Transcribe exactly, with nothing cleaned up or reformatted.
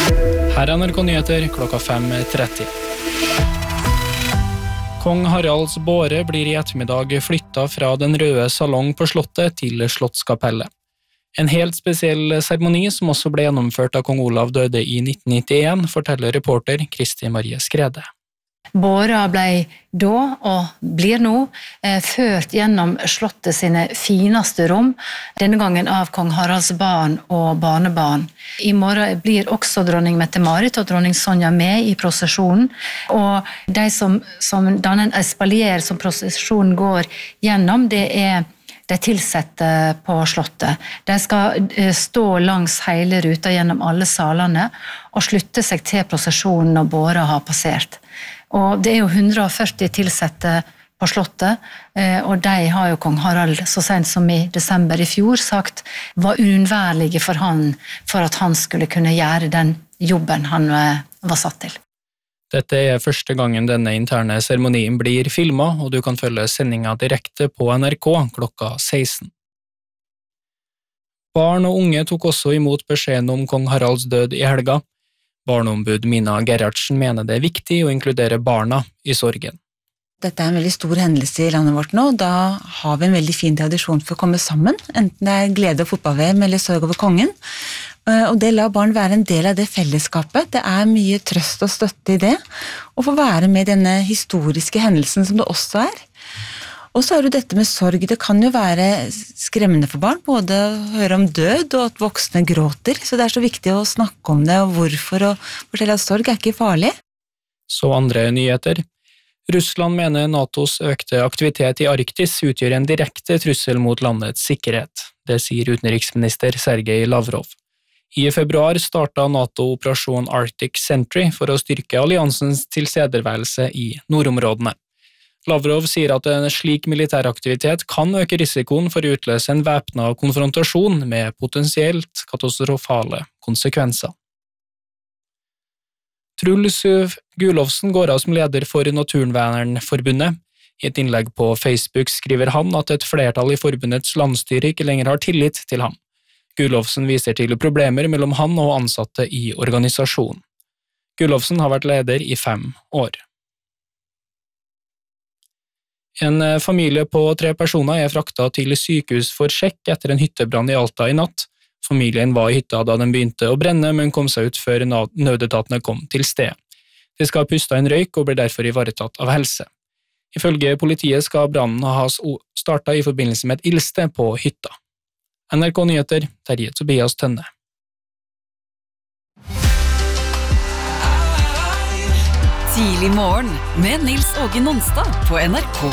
Her er N R K Nyheter klokka fem tretti. Kong Haralds båre blir i ettermiddag flyttet fra den røde salong på slottet til Slottskapellet. En helt spesiell seremoni som også ble gjennomført da kong Olav døde i nitten nittien, forteller reporter Kristi Marie Skrede. Båra ble da, og blir nå, ført gjennom slottet sine fineste rom, denne gangen av kong Haralds barn og barnebarn. I morgen blir også dronning Mette-Marit og dronning Sonja med i prosesjonen, og de som, som danner en espalier som prosesjonen går gjennom, det er de tilsette på slottet. De skal stå langs hele ruta gjennom alle salene og slutte seg til prosesjonen når båra har passert. Og det er jo hundre og førti tilsette på slottet, og de har jo kong Harald så sent som i desember i fjor sagt var uunnværlige for han, for at han skulle kunne gjøre den jobben han var satt til. Dette er første gangen denne interne seremonien blir filmet, og du kan følge sendingen direkte på N R K klokka seksten. Barn og unge tok også imot beskjeden om kong Haralds død i helga. Barneombud Mina Gerhardsen mener det er viktig å inkludere barna i sorgen. Dette er en veldig stor hendelse i landet vårt nå, og da har vi en veldig fin tradisjon for å komme sammen, enten det er glede og fotball-V M eller sorg over kongen. Og det lar barn være en del av det fellesskapet. Det er mye trøst og støtte i det, og få være med i denne historiske hendelsen som det også er. Og så er det dette med sorg. Det kan jo være skremmende for barn, både å høre om død og at voksne gråter, så det er så viktig å snakke om det og hvorfor, og fortelle at sorg er ikke farlig. Så andre nyheter. Russland mener NATOs økte aktivitet i Arktis utgjør en direkte trussel mot landets sikkerhet. Det sier utenriksminister Sergej Lavrov. I februar startet NATO operasjon Arctic Sentry for å styrke alliansens tilstedeværelse i nordområdene. Lavrov sier at en slik militæraktivitet kan øke risikoen for å utløse en væpnet konfrontasjon med potensielt katastrofale konsekvenser. Truls Gulowsen går av som leder for Naturvernforbundet. I et innlegg på Facebook skriver han at et flertall i forbundets landsstyre ikke lenger har tillit til ham. Gulowsen viser til problemer mellom han og ansatte i organisasjonen. Gulowsen har vært leder i fem år. En familie på tre personer er fraktet til sykehus for sjekk etter en hyttebrann i Alta i natt. Familien var i hytta da den begynte å brenne, men kom seg ut før nødetatene kom til sted. De skal puste inn røyk og blir derfor ivaretatt av helse. Ifølge politiet skal brannen ha startet i forbindelse med et ildste på hytta. N R K Nyheter, Terje Tobias Tønne. Tidlig morgen med Nils Åge Nonstad på N R K